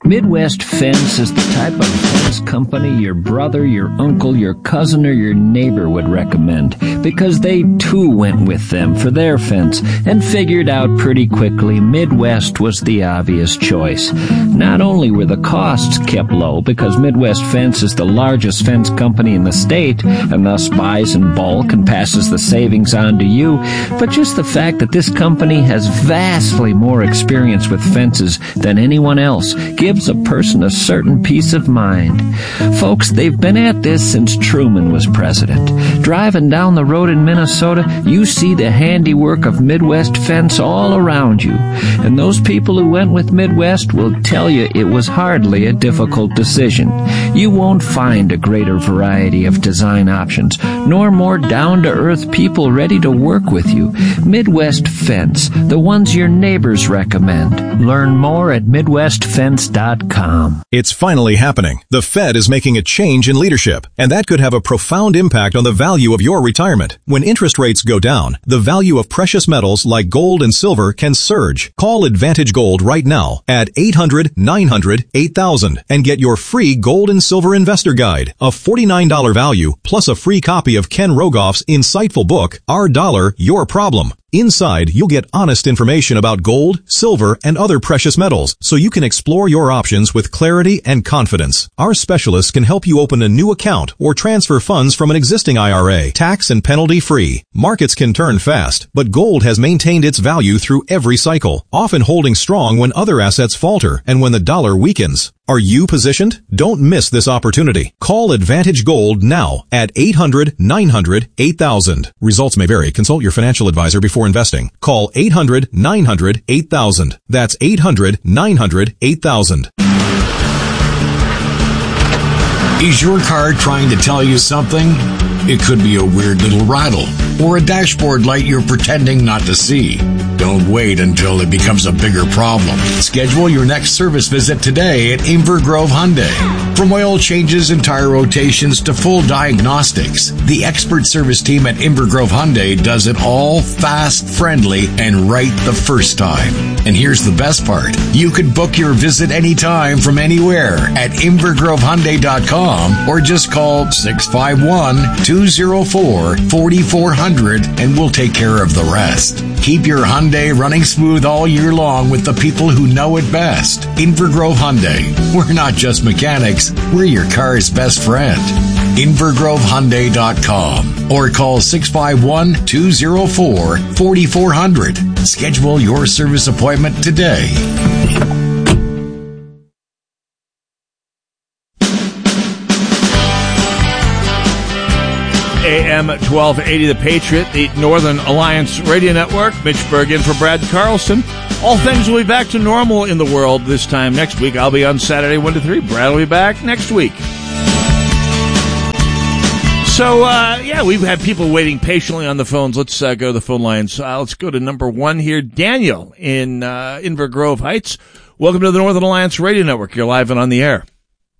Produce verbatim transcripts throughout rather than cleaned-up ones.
Midwest Fence is the type of fence company your brother, your uncle, your cousin, or your neighbor would recommend, because they too went with them for their fence and figured out pretty quickly Midwest was the obvious choice. Not only were the costs kept low because Midwest Fence is the largest fence company in the state and thus buys in bulk and passes the savings on to you, but just the fact that this company has vastly more experience with fences than anyone else gives a person a certain peace of mind. Folks, they've been at this since Truman was president. Driving down the road in Minnesota, you see the handiwork of Midwest Fence all around you. And those people who went with Midwest will tell you it was hardly a difficult decision. You won't find a greater variety of design options, nor more down-to-earth people ready to work with you. Midwest Fence, the ones your neighbors recommend. Learn more at midwest fence dot com. It's finally happening. The Fed is making a change in leadership, and that could have a profound impact on the value of your retirement. When interest rates go down, the value of precious metals like gold and silver can surge. Call Advantage Gold right now at eight hundred, nine hundred, eight thousand and get your free Gold and Silver Investor Guide, a forty-nine dollars value, plus a free copy of Ken Rogoff's insightful book, Our Dollar, Your Problem. Inside, you'll get honest information about gold, silver, and other precious metals, so you can explore your options with clarity and confidence. Our specialists can help you open a new account or transfer funds from an existing I R A, tax and penalty free. Markets can turn fast, but gold has maintained its value through every cycle, often holding strong when other assets falter and when the dollar weakens. Are you positioned? Don't miss this opportunity. Call Advantage Gold now at eight hundred, nine hundred, eight thousand. Results may vary. Consult your financial advisor before investing. Call eight hundred, nine hundred, eight thousand. That's eight hundred, nine hundred, eight thousand. Is your car trying to tell you something? It could be a weird little rattle or a dashboard light you're pretending not to see. Don't wait until it becomes a bigger problem. Schedule your next service visit today at Inver Grove Hyundai. From oil changes and tire rotations to full diagnostics, the expert service team at Inver Grove Hyundai does it all fast, friendly, and right the first time. And here's the best part. You could book your visit anytime from anywhere at inver grove hyundai dot com or just call six five one, two oh four, four four zero zero and we'll take care of the rest. Keep your Hyundai running smooth all year long with the people who know it best. Inver Grove Hyundai. We're not just mechanics, we're your car's best friend. inver grove hyundai dot com or call six five one, two oh four, four four zero zero. Schedule your service appointment today. A M twelve eighty, The Patriot, the Northern Alliance Radio Network. Mitch Bergen for Brad Carlson. All things will be back to normal in the world this time next week. I'll be on Saturday one to three. Brad will be back next week. So, uh, yeah, we've had people waiting patiently on the phones. Let's uh, go to the phone lines. Uh, let's go to number one here. Daniel in uh, Inver Grove Heights. Welcome to the Northern Alliance Radio Network. You're live and on the air.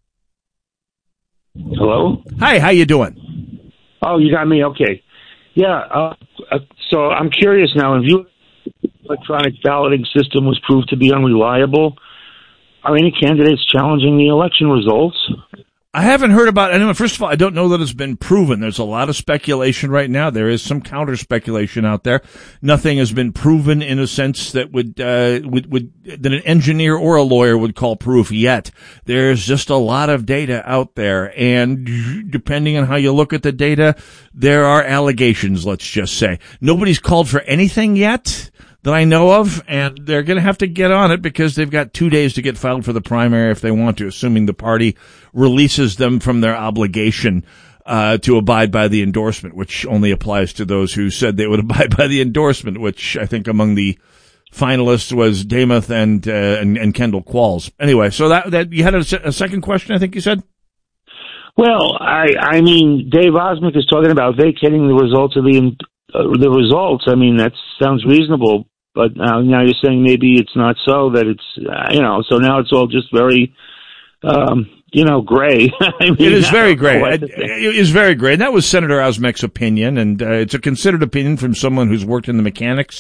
Hello? Hi, how you doing? Oh, you got me? Okay. Yeah, uh, uh, so I'm curious now. In view of the electronic balloting system was proved to be unreliable, are any candidates challenging the election results? I haven't heard about anyone. First of all, I don't know that it's been proven. There's a lot of speculation right now. There is some counter speculation out there. Nothing has been proven in a sense that would, uh, would, would, that an engineer or a lawyer would call proof yet. There's just a lot of data out there. And depending on how you look at the data, there are allegations, let's just say. Nobody's called for anything yet that I know of, and they're going to have to get on it because they've got two days to get filed for the primary if they want to, assuming the party releases them from their obligation uh to abide by the endorsement, which only applies to those who said they would abide by the endorsement, which I think among the finalists was Damuth and uh, and, and Kendall Qualls. Anyway, so that that you had a, a second question, I think you said? Well, I I mean, Dave Osmek is talking about vacating the results of the uh, the results. I mean, that sounds reasonable, but now, now you're saying maybe it's not so, that it's, uh, you know, so now it's all just very, um, you know, gray. I mean, it is very gray. It, it is very gray. And that was Senator Osmek's opinion, and uh, it's a considered opinion from someone who's worked in the mechanics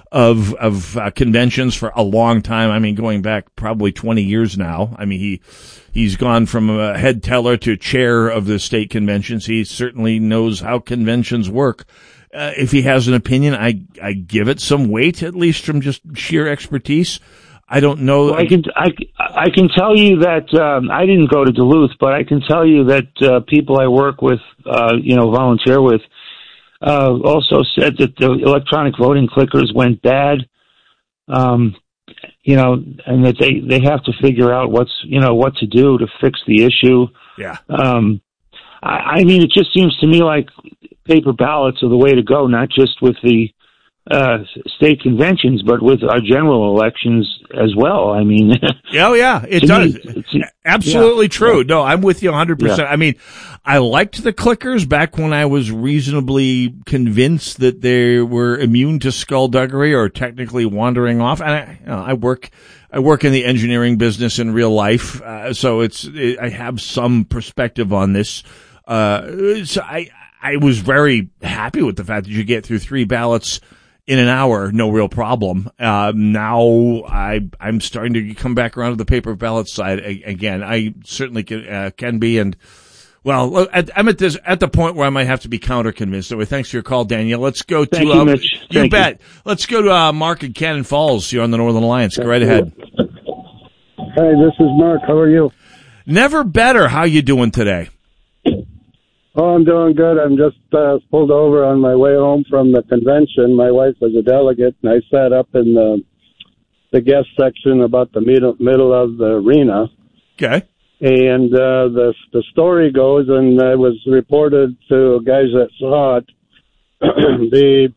of of uh, conventions for a long time. I mean, going back probably twenty years now. I mean, he he's gone from a head teller to chair of the state conventions. He certainly knows how conventions work. Uh, if he has an opinion, I I give it some weight, at least from just sheer expertise. I don't know. Well, I can I, I can tell you that um, I didn't go to Duluth, but I can tell you that uh, people I work with, uh, you know, volunteer with, uh, also said that the electronic voting clickers went bad. Um, you know, and that they, they have to figure out what's you know what to do to fix the issue. Yeah. Um, I, I mean, it just seems to me like paper ballots are the way to go, not just with the uh, state conventions, but with our general elections as well. I mean, oh yeah, it does. Me, it's, Absolutely yeah, true. Yeah. No, I'm with you one hundred percent. Yeah. I mean, I liked the clickers back when I was reasonably convinced that they were immune to skullduggery or technically wandering off. And I, you know, I work, I work in the engineering business in real life, uh, so it's it, I have some perspective on this. Uh, so I. I was very happy with the fact that you get through three ballots in an hour, no real problem. Uh, now I, I'm starting to come back around to the paper ballot side again. I certainly can, uh, can be. And well, at, I'm at this, at the point where I might have to be counter convinced. So thanks for your call, Daniel. Let's go to, Thank you, um, Mitch. you Thank bet. You. Let's go to, uh, Mark in Cannon Falls. You're on the Northern Alliance. Go right ahead. Hi, this is Mark. How are you? Never better. How you doing today? Oh, I'm doing good. I'm just uh, pulled over on my way home from the convention. My wife was a delegate, and I sat up in the the guest section about the middle, middle of the arena. Okay. And uh, the the story goes, and it was reported to guys that saw it. the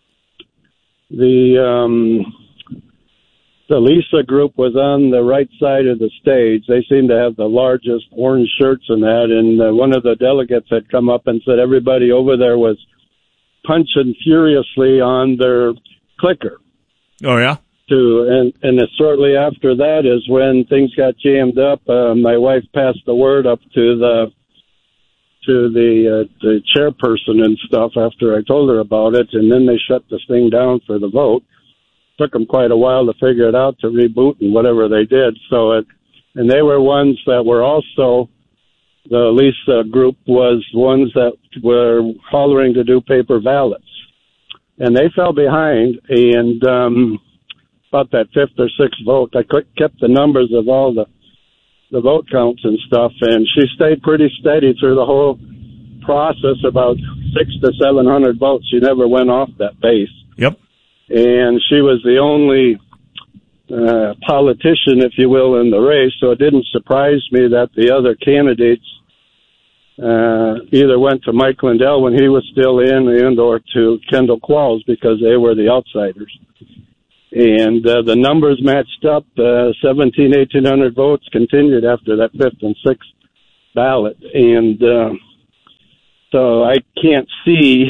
the um, the Lisa group was on the right side of the stage. They seemed to have the largest orange shirts and that. And uh, one of the delegates had come up and said everybody over there was punching furiously on their clicker. Oh, yeah? To, and, and shortly after that is when things got jammed up. Uh, my wife passed the word up to the to the, uh, the chairperson and stuff after I told her about it. And then they shut this thing down for the vote. Took them quite a while to figure it out, to reboot and whatever they did. So, it, and they were ones that were also, the Lisa group was ones that were hollering to do paper ballots. And they fell behind, and um, about that fifth or sixth vote, I kept the numbers of all the, the vote counts and stuff, and she stayed pretty steady through the whole process, about six to seven hundred votes. She never went off that base. Yep. And she was the only uh, politician, if you will, in the race, so it didn't surprise me that the other candidates uh, either went to Mike Lindell when he was still in and or to Kendall Qualls because they were the outsiders. And uh, the numbers matched up. Uh, seventeen, eighteen hundred votes continued after that fifth and sixth ballot. And uh, so I can't see,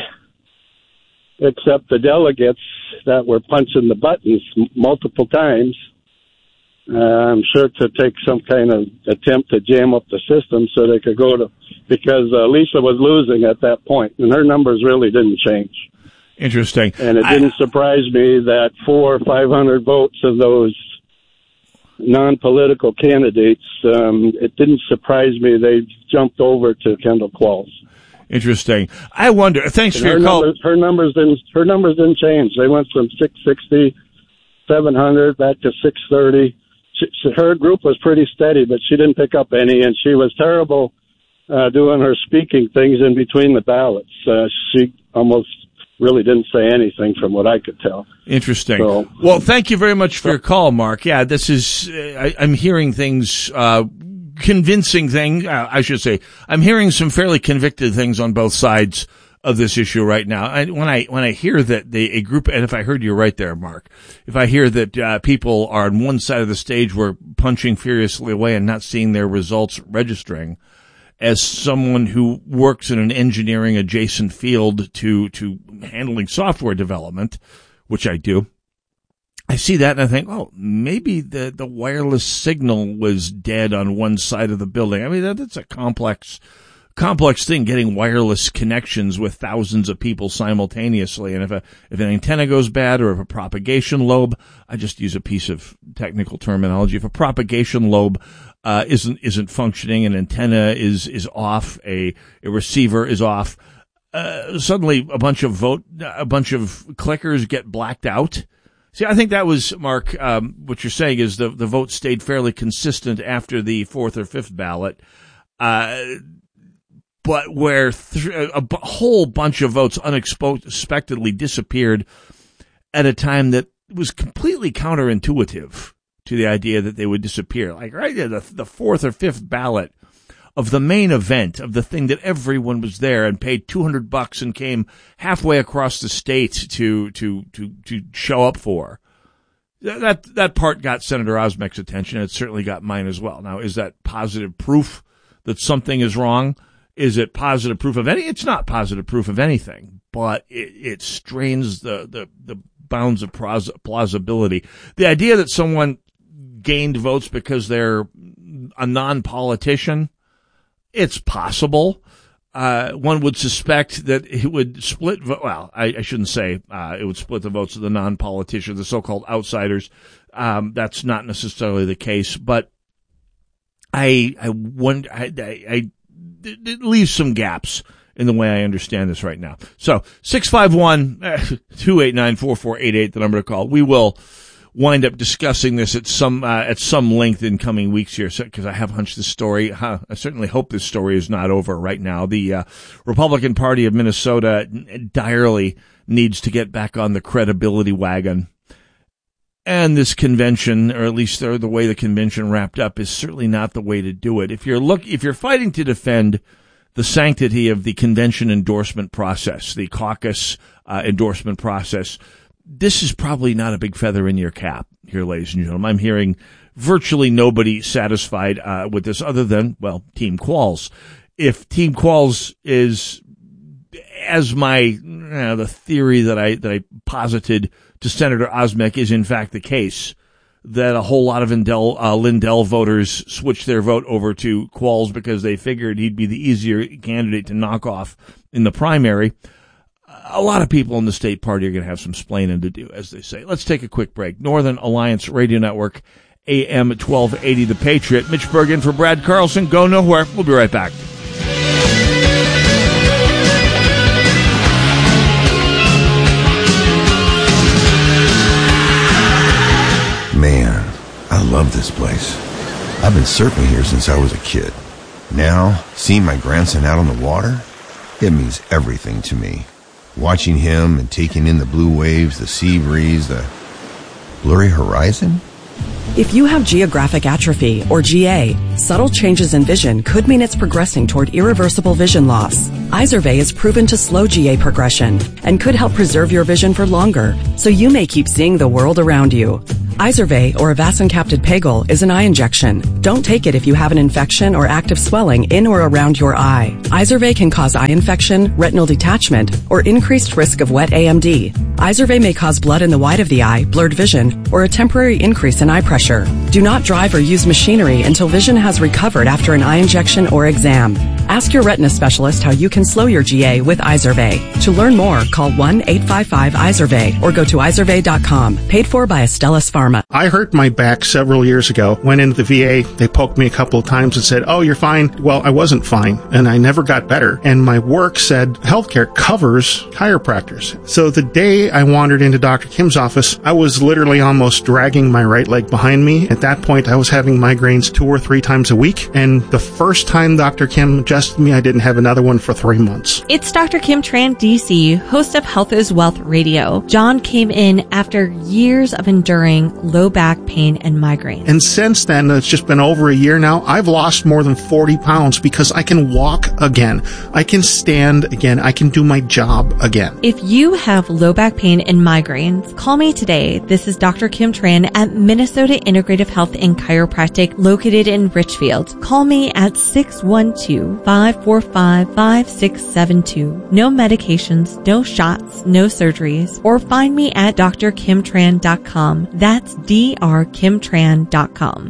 except the delegates that were punching the buttons multiple times, uh, I'm sure to take some kind of attempt to jam up the system so they could go to, because uh, Lisa was losing at that point, and her numbers really didn't change. Interesting. And it didn't I, surprise me that four or five hundred votes of those non-political candidates, um, it didn't surprise me they jumped over to Kendall Qualls. Interesting. I wonder. Thanks and for your her call. Numbers, her numbers didn't. Her numbers didn't change. They went from six sixty, seven hundred back to six thirty. She, she, her group was pretty steady, but she didn't pick up any, and she was terrible uh, doing her speaking things in between the ballots. Uh, she almost really didn't say anything, from what I could tell. Interesting. So, well, thank you very much for your call, Mark. Yeah, this is. Uh, I, I'm hearing things. Uh, convincing thing, uh, I should say. I'm hearing some fairly convicted things on both sides of this issue right now. And when I, when I hear that the, a group, and if I heard you right there, Mark, if I hear that, uh, people are on one side of the stage were punching furiously away and not seeing their results registering, as someone who works in an engineering adjacent field to, to handling software development, which I do, I see that and I think, oh, maybe the, the wireless signal was dead on one side of the building. I mean, that, that's a complex complex thing, getting wireless connections with thousands of people simultaneously. And if a, if an antenna goes bad, or if a propagation lobe, I just use a piece of technical terminology. If a propagation lobe, uh, isn't, isn't functioning, an antenna is, is off, a, a receiver is off, uh, suddenly a bunch of vote, a bunch of clickers get blacked out. See, I think that was, Mark, um, what you're saying is the, the vote stayed fairly consistent after the fourth or fifth ballot. Uh, but where th- a b- whole bunch of votes unexpectedly disappeared at a time that was completely counterintuitive to the idea that they would disappear. Like, right there, the, the fourth or fifth ballot of the main event, of the thing that everyone was there and paid two hundred bucks and came halfway across the state to, to, to, to show up for. That, that part got Senator Osmek's attention. It certainly got mine as well. Now, is that positive proof that something is wrong? Is it positive proof of any? It's not positive proof of anything, but it, it strains the, the, the bounds of plausibility. The idea that someone gained votes because they're a non-politician, it's possible. Uh, one would suspect that it would split, vo- well, I, I shouldn't say, uh, it would split the votes of the non-politicians, the so-called outsiders. Um, that's not necessarily the case, but I, I wonder, I, I, I, it leaves some gaps in the way I understand this right now. So, six five one, two eight nine, four four eight eight, the number to call. We will wind up discussing this at some, uh, at some length in coming weeks here, because so, I have hunched this story. Huh, I certainly hope this story is not over right now. The, uh, Republican Party of Minnesota direly needs to get back on the credibility wagon. And this convention, or at least the way the convention wrapped up, is certainly not the way to do it. If you're look, if you're fighting to defend the sanctity of the convention endorsement process, the caucus, uh, endorsement process, this is probably not a big feather in your cap here, ladies and gentlemen. I'm hearing virtually nobody satisfied uh, with this other than, well, Team Qualls. If Team Qualls is, as my, uh, the theory that I, that I posited to Senator Osmek is in fact the case, that a whole lot of Lindell, uh, Lindell voters switched their vote over to Qualls because they figured he'd be the easier candidate to knock off in the primary. A lot of people in the state party are going to have some splaining to do, as they say. Let's take a quick break. Northern Alliance Radio Network, A M twelve eighty, The Patriot. Mitch Bergen for Brad Carlson. Go nowhere. We'll be right back. Man, I love this place. I've been surfing here since I was a kid. Now, seeing my grandson out on the water, it means everything to me. Watching him and taking in the blue waves, the sea breeze, the blurry horizon. If you have geographic atrophy, or G A, subtle changes in vision could mean it's progressing toward irreversible vision loss. Izervay is proven to slow G A progression and could help preserve your vision for longer, so you may keep seeing the world around you. Izervay, or avacincaptad pegol, is an eye injection. Don't take it if you have an infection or active swelling in or around your eye. Izervay can cause eye infection, retinal detachment, or increased risk of wet A M D. Izervay may cause blood in the white of the eye, blurred vision, or a temporary increase in eye pressure. Do not drive or use machinery until vision has recovered after an eye injection or exam. Ask your retina specialist how you can slow your G A with Izervay. To learn more, call one eight five five Izervay or go to izervay dot com. Paid for by Astellas Pharma. I hurt my back several years ago. Went into the V A. They poked me a couple of times and said, "Oh, you're fine." Well, I wasn't fine, and I never got better. And my work said healthcare covers chiropractors. So the day I wandered into Doctor Kim's office, I was literally almost dragging my right leg behind me. At that point, I was having migraines two or three times a week. And the first time Doctor Kim adjusted me, I didn't have another one for three months. It's Doctor Kim Tran, D C, host of Health is Wealth Radio. John came in after years of enduring low back pain and migraine. And since then, it's just been over a year now, I've lost more than forty pounds because I can walk again. I can stand again. I can do my job again. If you have low back pain and migraines, call me today. This is Doctor Kim Tran at Minnesota Integrative Health and Chiropractic, located in Richfield. Call me at six one two, five four five, five six seven two. No medications, no shots, no surgeries. Or find me at d r kim tran dot com. That's d r kim tran dot com.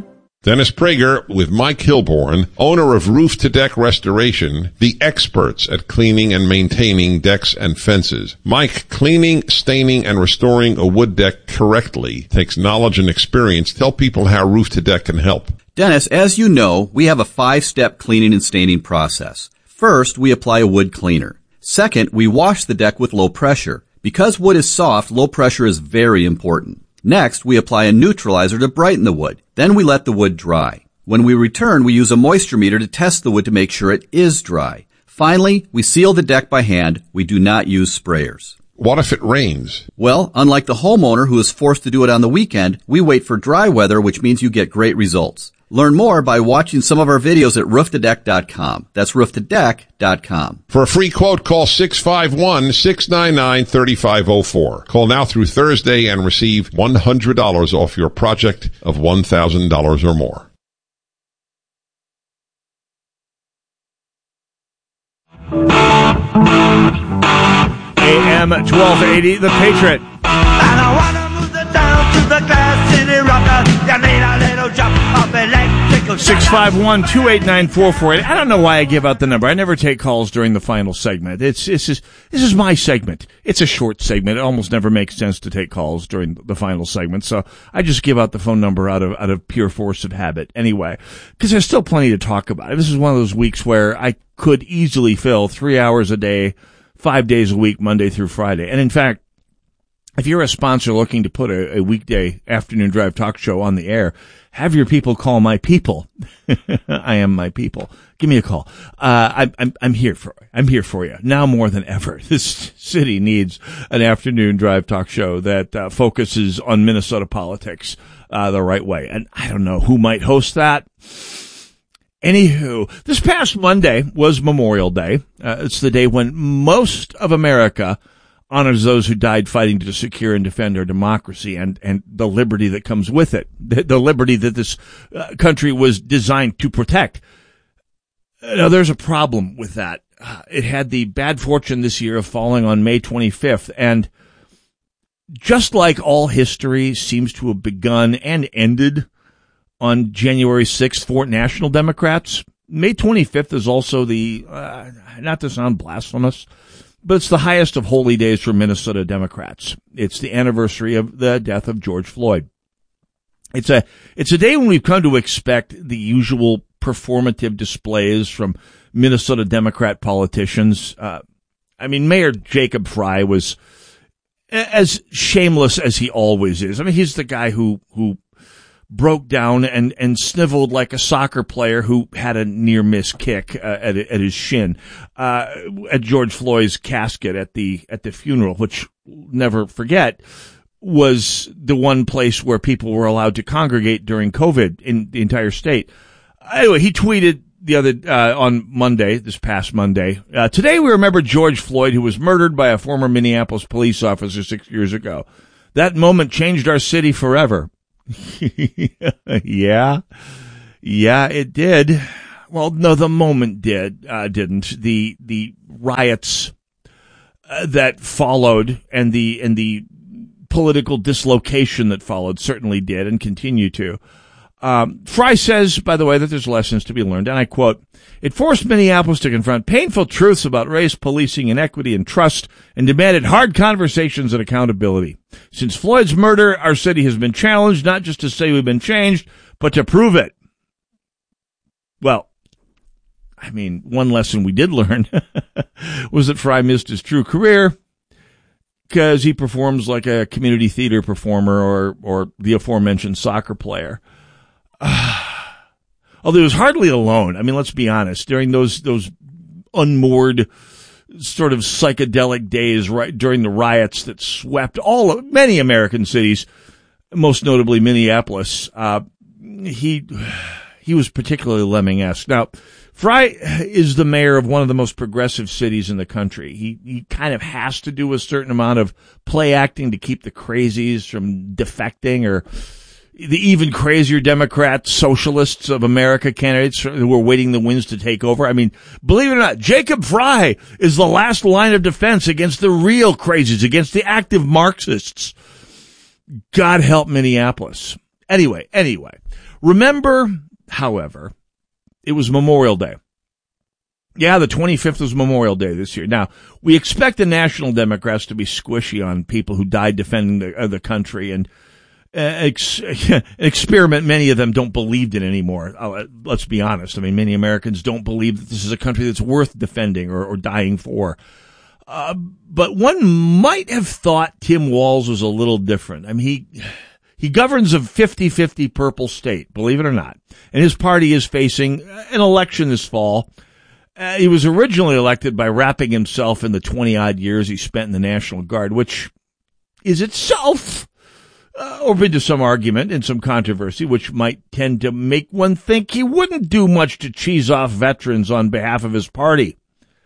Dennis Prager with Mike Hilborn, owner of Roof to Deck Restoration, the experts at cleaning and maintaining decks and fences. Mike, cleaning, staining, and restoring a wood deck correctly takes knowledge and experience. Tell people how Roof to Deck can help. Dennis, as you know, we have a five-step cleaning and staining process. First, we apply a wood cleaner. Second, we wash the deck with low pressure. Because wood is soft, low pressure is very important. Next, we apply a neutralizer to brighten the wood. Then we let the wood dry. When we return, we use a moisture meter to test the wood to make sure it is dry. Finally, we seal the deck by hand. We do not use sprayers. What if it rains? Well, unlike the homeowner who is forced to do it on the weekend, we wait for dry weather, which means you get great results. Learn more by watching some of our videos at roof to deck dot com. That's roof to deck dot com. For a free quote, call six five one, six nine nine, three five zero four. Call now through Thursday and receive one hundred dollars off your project of one thousand dollars or more. A M twelve eighty, The Patriot. And I wanna move the down to the Glass City Rocker. You need a little jump of electrical. six five one, two eight nine, four four eight. I don't know why I give out the number. I never take calls during the final segment. It's, it's just, this is my segment. It's a short segment. It almost never makes sense to take calls during the final segment. So I just give out the phone number out of, out of pure force of habit anyway, because there's still plenty to talk about. This is one of those weeks where I could easily fill three hours a day, five days a week, Monday through Friday. And in fact, if you're a sponsor looking to put a, a weekday afternoon drive talk show on the air, have your people call my people. I am my people. Give me a call. Uh, I'm, I'm, I'm here for, I'm here for you now more than ever. This city needs an afternoon drive talk show that uh, focuses on Minnesota politics, uh, the right way. And I don't know who might host that. Anywho, this past Monday was Memorial Day. Uh, it's the day when most of America honors those who died fighting to secure and defend our democracy and, and the liberty that comes with it, the, the liberty that this uh, country was designed to protect. Now, there's a problem with that. Uh, it had the bad fortune this year of falling on May twenty-fifth, and just like all history seems to have begun and ended on January sixth for National Democrats, May twenty-fifth is also the, uh, not to sound blasphemous, but it's the highest of holy days for Minnesota Democrats. It's the anniversary of the death of George Floyd. It's a, it's a day when we've come to expect the usual performative displays from Minnesota Democrat politicians. Uh, I mean, Mayor Jacob Frey was as shameless as he always is. I mean, he's the guy who, who broke down and, and sniveled like a soccer player who had a near miss kick uh, at, at his shin, uh, at George Floyd's casket at the, at the funeral, which never forget was the one place where people were allowed to congregate during COVID in the entire state. Anyway, he tweeted the other, uh, on Monday, this past Monday, uh, today we remember George Floyd, who was murdered by a former Minneapolis police officer six years ago. That moment changed our city forever. yeah, yeah, it did. Well, no, the moment did, uh, didn't. The, the riots uh, that followed and the, and the political dislocation that followed certainly did and continue to. Um, Frey says, by the way, that there's lessons to be learned, and I quote, "It forced Minneapolis to confront painful truths about race, policing, inequity, and trust, and demanded hard conversations and accountability. Since Floyd's murder, our city has been challenged, not just to say we've been changed, but to prove it." Well, I mean, one lesson we did learn was that Frey missed his true career because he performs like a community theater performer or, or the aforementioned soccer player. Although he was hardly alone. I mean, let's be honest. During those those unmoored sort of psychedelic days, right during the riots that swept all of, many American cities, most notably Minneapolis, uh, he he was particularly Lemming-esque. Now, Frey is the mayor of one of the most progressive cities in the country. He he kind of has to do a certain amount of play acting to keep the crazies from defecting, or the even crazier Democrat socialists of America candidates who were waiting the winds to take over. I mean, believe it or not, Jacob Frey is the last line of defense against the real crazies, against the active Marxists. God help Minneapolis. Anyway, anyway, Remember, however, it was Memorial Day. Yeah, the twenty-fifth was Memorial Day this year. Now, we expect the National Democrats to be squishy on people who died defending the, uh, the country and uh, ex- experiment many of them don't believe in anymore. Uh, let's be honest. I mean, many Americans don't believe that this is a country that's worth defending or, or dying for. Uh, but one might have thought Tim Walz was a little different. I mean, he, he governs a fifty-fifty purple state, believe it or not. And his party is facing an election this fall. Uh, he was originally elected by wrapping himself in the twenty-odd years he spent in the National Guard, which is itself uh, open to some argument and some controversy, which might tend to make one think he wouldn't do much to cheese off veterans on behalf of his party.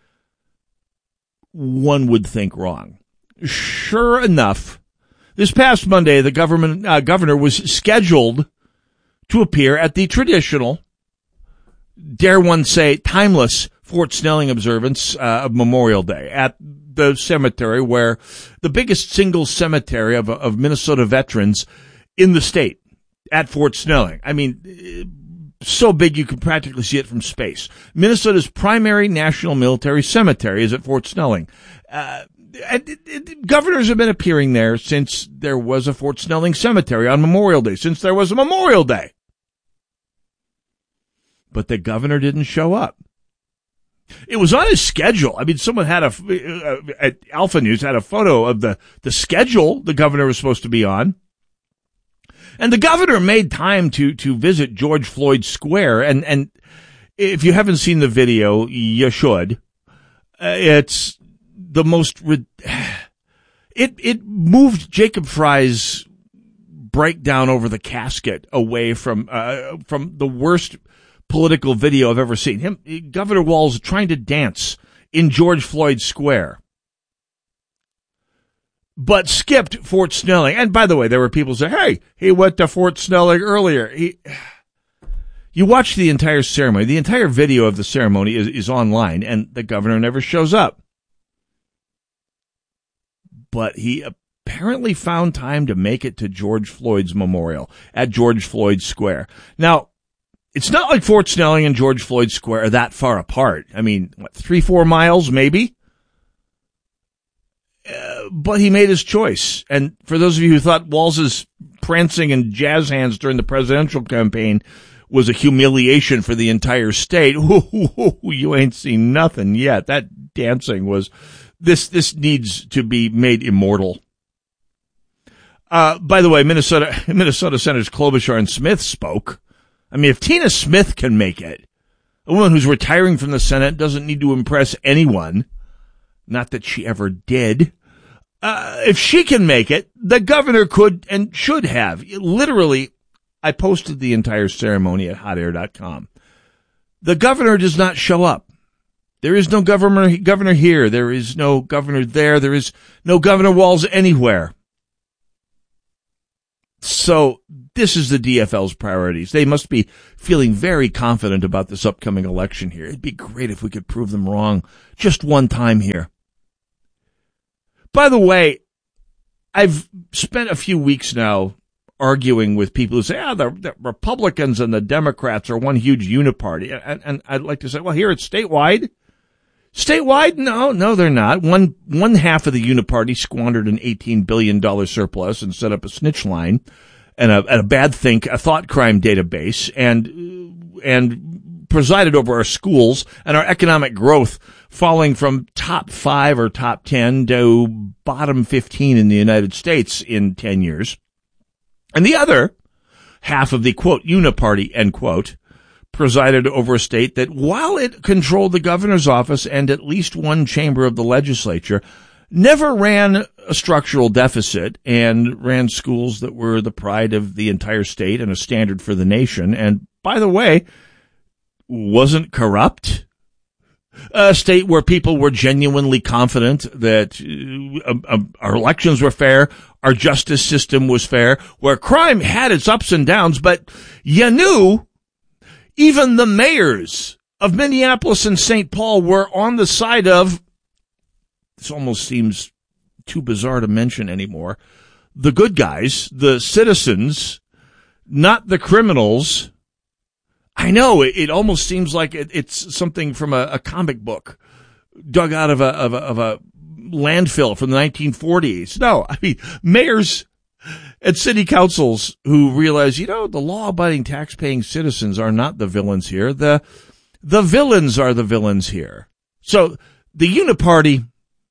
One would think wrong. Sure enough, this past Monday, the government uh, governor was scheduled to appear at the traditional, dare one say, timeless Fort Snelling observance uh, of Memorial Day at the cemetery where the biggest single cemetery of, of Minnesota veterans in the state at Fort Snelling. I mean, so big you can practically see it from space. Minnesota's primary national military cemetery is at Fort Snelling. Uh, and, and governors have been appearing there since there was a Fort Snelling cemetery on Memorial Day, since there was a Memorial Day. But the governor didn't show up. It was on his schedule. I mean, someone had a, uh, at Alpha News had a photo of the, the schedule the governor was supposed to be on. And the governor made time to, to visit George Floyd Square. And, and if you haven't seen the video, you should. Uh, it's the most, it, it moved Jacob Fry's breakdown over the casket away from, uh, from the worst political video I've ever seen. Him, Governor Walz trying to dance in George Floyd Square, but skipped Fort Snelling. And by the way, there were people saying, hey, he went to Fort Snelling earlier. He, you watch the entire ceremony. The entire video of the ceremony is, is online, and the governor never shows up. But he apparently found time to make it to George Floyd's memorial at George Floyd Square. Now, it's not like Fort Snelling and George Floyd Square are that far apart. I mean, what, three, four miles, maybe? Uh, but he made his choice. And for those of you who thought Walz's prancing and jazz hands during the presidential campaign was a humiliation for the entire state, you ain't seen nothing yet. That dancing was, this, this needs to be made immortal. Uh, by the way, Minnesota, Minnesota Senators Klobuchar and Smith spoke. I mean, if Tina Smith can make it, a woman who's retiring from the Senate doesn't need to impress anyone. Not that she ever did. Uh, if she can make it, the governor could and should have. Literally, I posted the entire ceremony at hot air dot com. The governor does not show up. There is no governor, governor here. There is no governor there. There is no Governor Walz anywhere. So this is the D F L's priorities. They must be feeling very confident about this upcoming election here. It'd be great if we could prove them wrong just one time here. By the way, I've spent a few weeks now arguing with people who say, ah, the, the Republicans and the Democrats are one huge uniparty. And, and I'd like to say, well, here it's statewide. Statewide? No, no, they're not. One, one half of the uniparty squandered an eighteen billion dollars surplus and set up a snitch line and a, and a bad think, a thought crime database and, and presided over our schools and our economic growth falling from top five or top ten to bottom fifteen in the United States in ten years. And the other half of the quote uniparty, end quote, presided over a state that, while it controlled the governor's office and at least one chamber of the legislature, never ran a structural deficit and ran schools that were the pride of the entire state and a standard for the nation. And by the way, wasn't corrupt. A state where people were genuinely confident that uh, uh, our elections were fair, our justice system was fair, where crime had its ups and downs, but you knew even the mayors of Minneapolis and Saint Paul were on the side of, this almost seems too bizarre to mention anymore, the good guys, the citizens, not the criminals. I know it, it almost seems like it, it's something from a, a comic book dug out of a, of a of a landfill from the nineteen forties. No, I mean mayors and city councils who realize, you know, the law-abiding, tax-paying citizens are not the villains here. The the villains are the villains here. So the uniparty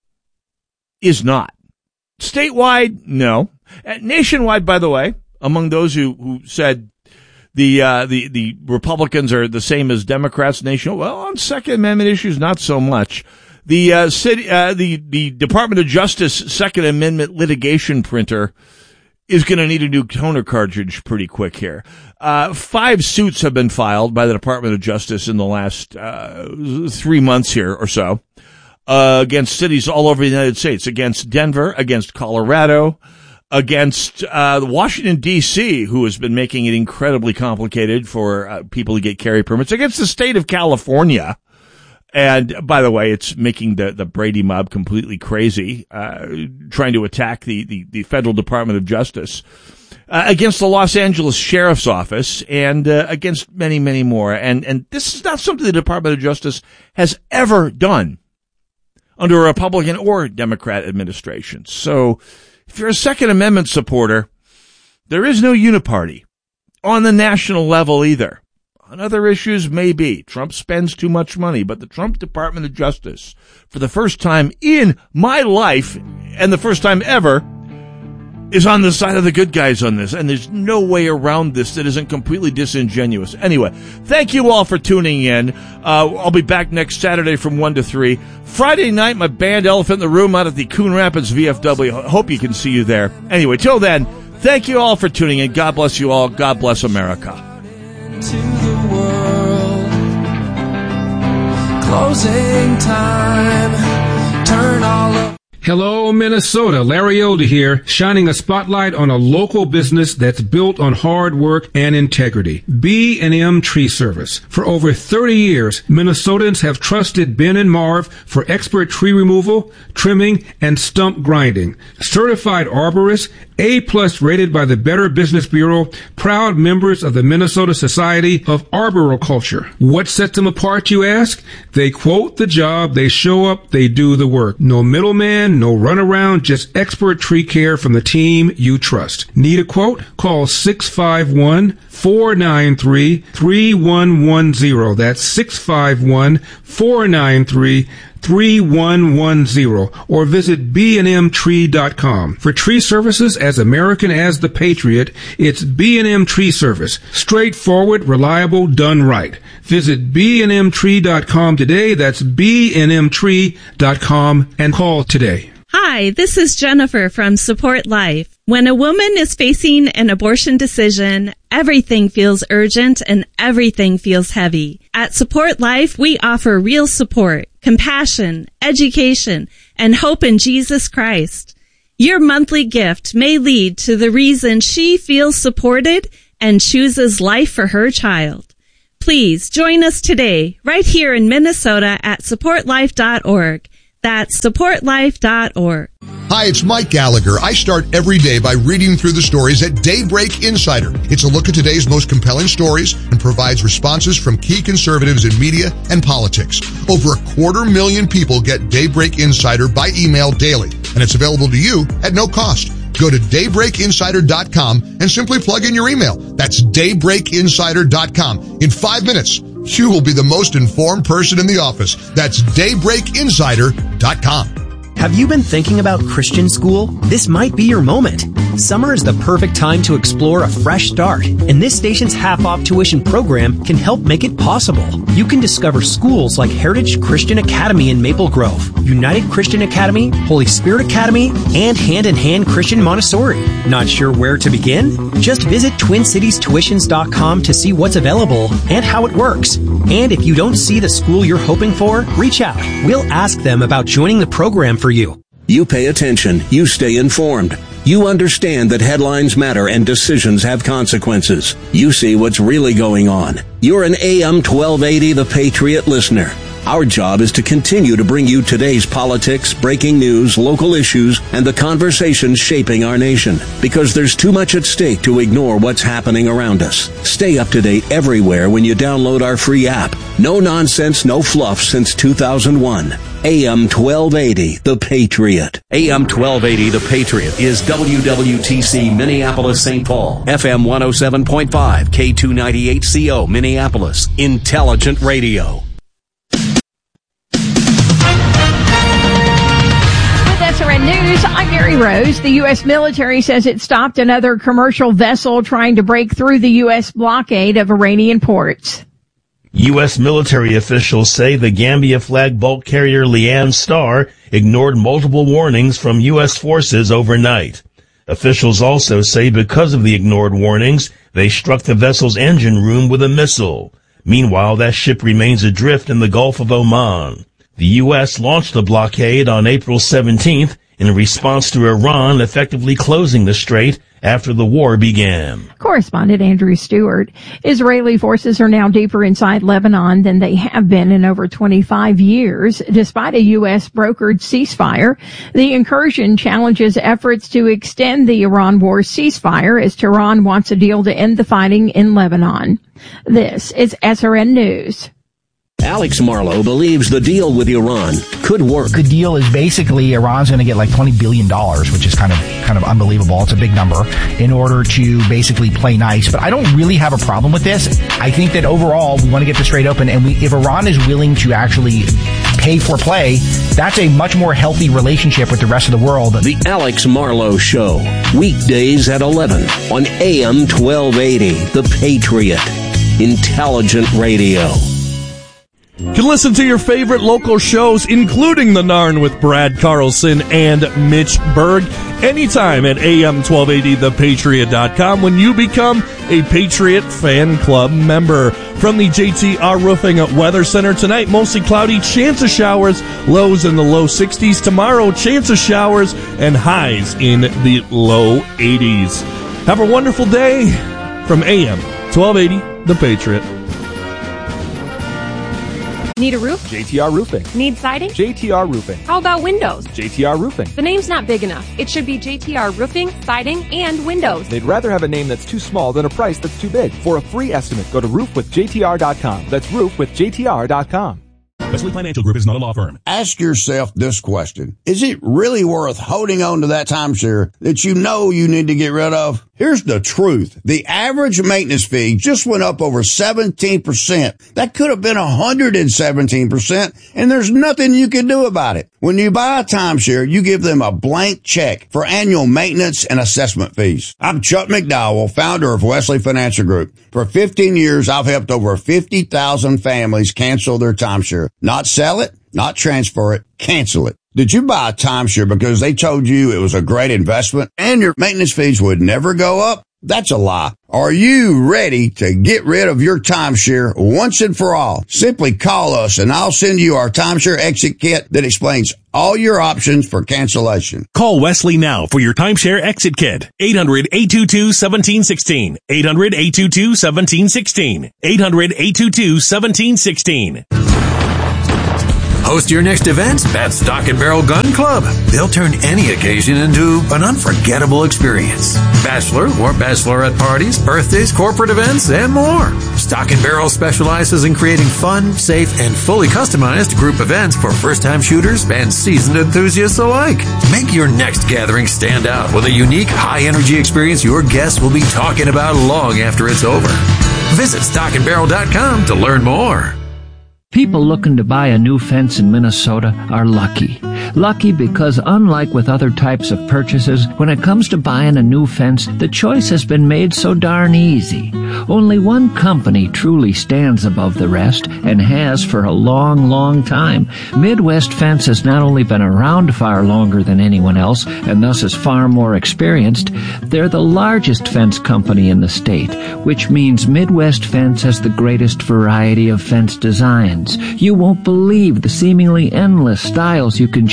is not. Statewide, no. Uh, nationwide, by the way, among those who, who said the uh, the the Republicans are the same as Democrats nationwide, well, on Second Amendment issues, not so much. The uh, city, uh, the the Department of Justice Second Amendment litigation printer is going to need a new toner cartridge pretty quick here. Uh, five suits have been filed by the Department of Justice in the last uh, three months here or so uh, against cities all over the United States, against Denver, against Colorado, against uh, Washington, D C, who has been making it incredibly complicated for uh, people to get carry permits, against the state of California. And by the way, it's making the, the Brady mob completely crazy, uh, trying to attack the, the, the Federal Department of Justice, uh, against the Los Angeles Sheriff's Office, and uh, against many, many more. And, and this is not something the Department of Justice has ever done under a Republican or Democrat administration. So if you're a Second Amendment supporter, there is no uniparty on the national level either. On other issues, maybe. Trump spends too much money, but the Trump Department of Justice, for the first time in my life, and the first time ever, is on the side of the good guys on this. And there's no way around this that isn't completely disingenuous. Anyway, thank you all for tuning in. Uh, I'll be back next Saturday from one to three. Friday night, my band Elephant in the Room out at the Coon Rapids V F W. Hope you can see you there. Anyway, till then, thank you all for tuning in. God bless you all. God bless America. To the world, closing time, turn all up. Hello, Minnesota. Larry Elder here, shining a spotlight on a local business that's built on hard work and integrity. B and M Tree Service. For over thirty years, Minnesotans have trusted Ben and Marv for expert tree removal, trimming, and stump grinding. Certified arborists, A-plus rated by the Better Business Bureau, proud members of the Minnesota Society of Arboriculture. What sets them apart, you ask? They quote the job, they show up, they do the work. No middleman, no runaround, just expert tree care from the team you trust. Need a quote? Call six five one, four nine three, three one one zero. That's six five one, four nine three, three one one zero, or visit b and m tree dot com. For tree services as American as the Patriot, it's B and M Tree Service. Straightforward, reliable, done right. Visit b and m tree dot com today. That's b and m tree dot com and call today. Hi, this is Jennifer from Support Life. When a woman is facing an abortion decision, everything feels urgent and everything feels heavy. At Support Life, we offer real support, compassion, education, and hope in Jesus Christ. Your monthly gift may lead to the reason she feels supported and chooses life for her child. Please join us today, right here in Minnesota at support life dot org. That's support life dot org. Hi, it's Mike Gallagher. I start every day by reading through the stories at Daybreak Insider. It's a look at today's most compelling stories and provides responses from key conservatives in media and politics. Over a quarter million people get Daybreak Insider by email daily, and it's available to you at no cost. Go to daybreak insider dot com and simply plug in your email. That's daybreak insider dot com. In five minutes, you will be the most informed person in the office. That's daybreak insider dot com. Have you been thinking about Christian school? This might be your moment. Summer is the perfect time to explore a fresh start, and this station's half-off tuition program can help make it possible. You can discover schools like Heritage Christian Academy in Maple Grove, United Christian Academy, Holy Spirit Academy, and Hand in Hand Christian Montessori. Not sure where to begin? Just visit twin cities tuitions dot com to see what's available and how it works. And if you don't see the school you're hoping for, reach out. We'll ask them about joining the program for you. You pay attention. You stay informed. You understand that headlines matter and decisions have consequences. You see what's really going on. You're an A M twelve eighty The Patriot listener. Our job is to continue to bring you today's politics, breaking news, local issues, and the conversations shaping our nation. Because there's too much at stake to ignore what's happening around us. Stay up to date everywhere when you download our free app. No nonsense, no fluff since two thousand one. A M twelve eighty, The Patriot. A M twelve eighty, The Patriot is W W T C Minneapolis, Saint Paul. F M one oh seven point five, K two ninety-eight C O Minneapolis. Intelligent Radio. S R N News, I'm Mary Rose. The U S military says it stopped another commercial vessel trying to break through the U S blockade of Iranian ports. U S military officials say the Gambia flag bulk carrier Lian Star ignored multiple warnings from U S forces overnight. Officials also say because of the ignored warnings, they struck the vessel's engine room with a missile. Meanwhile, that ship remains adrift in the Gulf of Oman. The U S launched the blockade on April seventeenth in response to Iran effectively closing the strait after the war began. Correspondent Andrew Stewart. Israeli forces are now deeper inside Lebanon than they have been in over twenty-five years. Despite a U S brokered ceasefire, the incursion challenges efforts to extend the Iran war ceasefire as Tehran wants a deal to end the fighting in Lebanon. This is S R N News. Alex Marlowe believes the deal with Iran could work. The deal is basically Iran's going to get like twenty billion dollars, which is kind of kind of unbelievable. It's a big number in order to basically play nice. But I don't really have a problem with this. I think that overall we want to get this straight open. And we, if Iran is willing to actually pay for play, that's a much more healthy relationship with the rest of the world. The Alex Marlowe Show, weekdays at eleven on A M twelve eighty, The Patriot. Intelligent Radio. You can listen to your favorite local shows, including The Narn with Brad Carlson and Mitch Berg, anytime at A M twelve eighty the patriot dot com when you become a Patriot Fan Club member. From the J T R Roofing Weather Center tonight, mostly cloudy, chance of showers, lows in the low sixties. Tomorrow, chance of showers and highs in the low eighties. Have a wonderful day from A M twelve eighty The Patriot. Need a roof? J T R Roofing. Need siding? J T R Roofing. How about windows? J T R Roofing. The name's not big enough. It should be J T R Roofing, Siding, and Windows. They'd rather have a name that's too small than a price that's too big. For a free estimate, go to roof with J T R dot com. That's roof with J T R dot com. Wesley Financial Group is not a law firm. Ask yourself this question. Is it really worth holding on to that timeshare that you know you need to get rid of? Here's the truth. The average maintenance fee just went up over seventeen percent. That could have been one hundred seventeen percent, and there's nothing you can do about it. When you buy a timeshare, you give them a blank check for annual maintenance and assessment fees. I'm Chuck McDowell, founder of Wesley Financial Group. For fifteen years, I've helped over fifty thousand families cancel their timeshare. Not sell it, not transfer it, cancel it. Did you buy a timeshare because they told you it was a great investment and your maintenance fees would never go up? That's a lie. Are you ready to get rid of your timeshare once and for all? Simply call us and I'll send you our timeshare exit kit that explains all your options for cancellation. Call Wesley now for your timeshare exit kit. eight hundred, eight two two, one seven one six. eight hundred, eight two two, one seven one six. eight hundred, eight two two, one seven one six. Host your next event at Stock and Barrel Gun Club. They'll turn any occasion into an unforgettable experience. Bachelor or bachelorette parties, birthdays, corporate events, and more. Stock and Barrel specializes in creating fun, safe, and fully customized group events for first-time shooters and seasoned enthusiasts alike. Make your next gathering stand out with a unique, high-energy experience your guests will be talking about long after it's over. Visit stock and barrel dot com to learn more. People looking to buy a new fence in Minnesota are lucky. Lucky because unlike with other types of purchases, when it comes to buying a new fence, the choice has been made so darn easy. Only one company truly stands above the rest and has for a long, long time. Midwest Fence has not only been around far longer than anyone else and thus is far more experienced, they're the largest fence company in the state, which means Midwest Fence has the greatest variety of fence designs. You won't believe the seemingly endless styles you can choose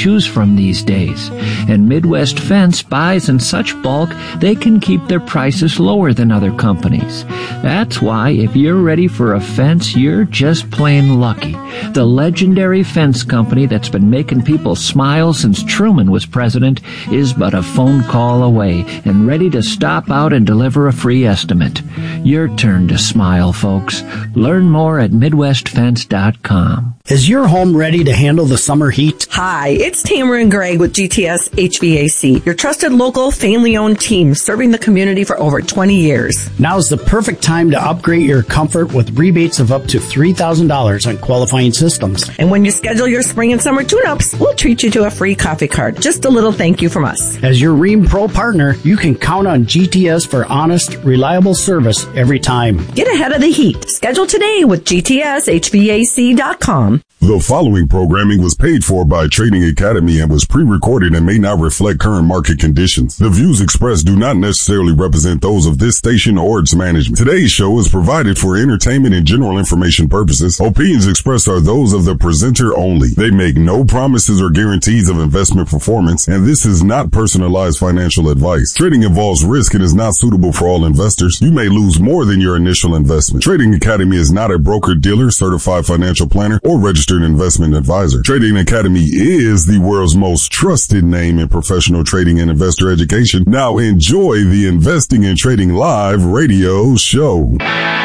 choose from these days. And Midwest Fence buys in such bulk they can keep their prices lower than other companies. That's why if you're ready for a fence, you're just plain lucky. The legendary fence company that's been making people smile since Truman was president is but a phone call away and ready to stop out and deliver a free estimate. Your turn to smile, folks. Learn more at Midwest Fence dot com. Is your home ready to handle the summer heat? Hi, it's Tamara and Greg with G T S H V A C, your trusted local family-owned team serving the community for over twenty years. Now's the perfect time to upgrade your comfort with rebates of up to three thousand dollars on qualifying systems. And when you schedule your spring and summer tune-ups, we'll treat you to a free coffee card. Just a little thank you from us. As your Rheem Pro partner, you can count on G T S for honest, reliable service every time. Get ahead of the heat. Schedule today with G T S H V A C dot com. The following programming was paid for by Trading Academy and was pre-recorded and may not reflect current market conditions. The views expressed do not necessarily represent those of this station or its management. Today's show is provided for entertainment and general information purposes. Opinions expressed are those of the presenter only. They make no promises or guarantees of investment performance, and this is not personalized financial advice. Trading involves risk and is not suitable for all investors. You may lose more than your initial investment. Trading Academy is not a broker-dealer, certified financial planner, or registered investment advisor. Trading Academy is the world's most trusted name in professional trading and investor education. Now enjoy the Investing and Trading Live radio show.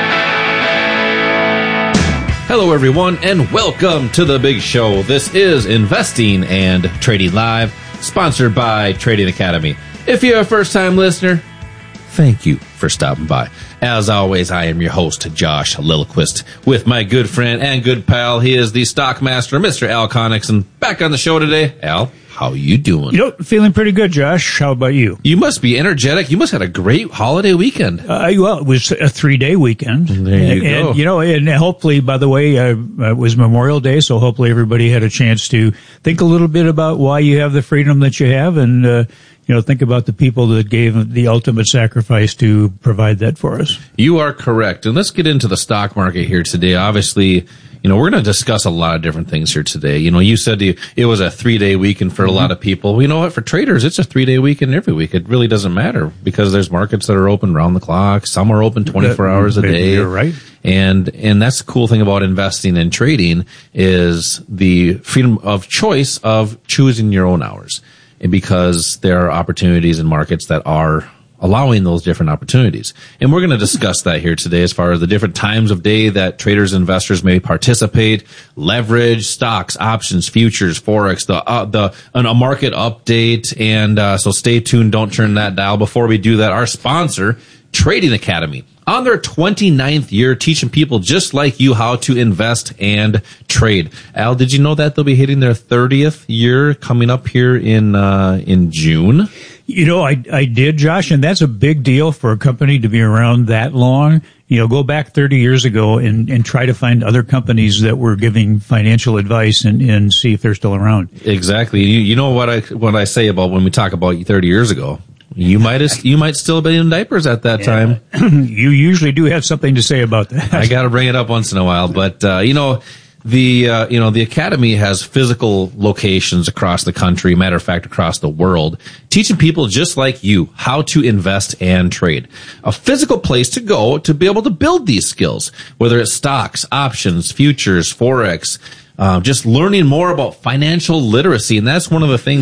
Hello everyone and welcome to the big show. This is Investing and Trading Live, sponsored by Trading Academy. If you're a first time listener, thank you for stopping by. As always, I am your host, Josh Lillquist, with my good friend and good pal. He is the stock master, Mister Al Connickson, back on the show today. Al, how you doing? You know, feeling pretty good, Josh. How about you? You must be energetic. You must have had a great holiday weekend. Uh, well, it was a three-day weekend. There you and, go. And, you know, and hopefully, by the way, uh, it was Memorial Day, so hopefully everybody had a chance to think a little bit about why you have the freedom that you have and, uh, you know, think about the people that gave the ultimate sacrifice to provide that for us. You are correct. And let's get into the stock market here today. Obviously, you know, we're going to discuss a lot of different things here today. You know, you said it was a three-day weekend for a mm-hmm. lot of people. You know what? For traders, it's a three-day weekend every week. It really doesn't matter because there's markets that are open round the clock. Some are open twenty-four that, hours a day. You're right. And, and that's the cool thing about investing and trading is the freedom of choice of choosing your own hours. And because there are opportunities in markets that are allowing those different opportunities. And we're going to discuss that here today as far as the different times of day that traders and investors may participate, leverage, stocks, options, futures, forex, the, uh, the, an, a market update. And, uh, so stay tuned. Don't turn that dial. Before we do that, our sponsor, Trading Academy, on their twenty-ninth year, teaching people just like you how to invest and trade. Al, did you know that they'll be hitting their thirtieth year coming up here in uh in June? You know, I I did, Josh, and that's a big deal for a company to be around that long. You know, go back thirty years ago and, and try to find other companies that were giving financial advice and, and see if they're still around. Exactly. You, you know what I what I say about when we talk about thirty years ago. You might have, you might still be in diapers at that time. You usually do have something to say about that. I got to bring it up once in a while, but uh, you know, the uh, you know the Academy has physical locations across the country. Matter of fact, across the world, teaching people just like you how to invest and trade. A physical place to go to be able to build these skills, whether it's stocks, options, futures, forex. Uh, just learning more about financial literacy, and that's one of the things